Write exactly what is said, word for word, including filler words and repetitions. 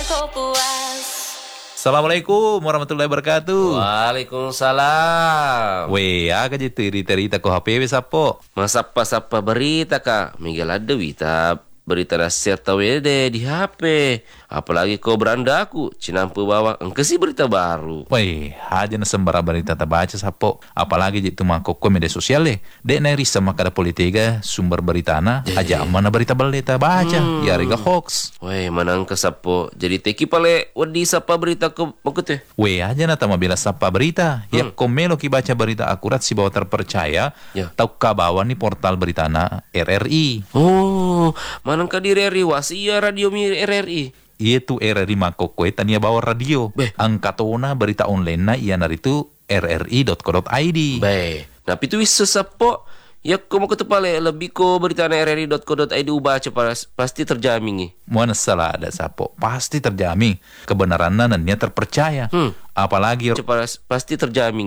kau puas. Assalamualaikum warahmatullahi wabarakatuh. Waalaikumsalam. Weh, aga je cerita-cerita ko H P W sapo. Masapa-sapa berita kak. Miguel ada wita berita nasihat tahu deh di H P. Apalagi kau beranda aku cinampu bawa engkesi berita baru. Weh, aja na sembara berita tabaca sapo. Apalagi je mangkok ko media sosial deh. Dek na risa makada politika sumber berita na aja mana berita berita baca. Hmm. Ya riga hoax. Weh, manang kesapo. Jadi teki pale wedi sapa berita ke makute. Weh, aja na tama bila sapa berita. Hmm. Ya komelo ki baca berita akurat si bawa terpercaya. Ya. Tau kabawan ni portal berita na R R I. Oh, manang ka di R R I wasia radio mi R R I. Iya tu R R I mangkok ko tania bawa radio. Beh. Angkatona berita online na iya naritu r r i dot co dot i d. Baik. Nah, itu wis sesapo ya ko mau ketepale lebih ko berita na r r i dot co dot i d ubaca pasti terjamin nih. Mana salah ada sapo pasti terjamin kebenaran nannya terpercaya. Hmm. Apalagi Pasti terjamin.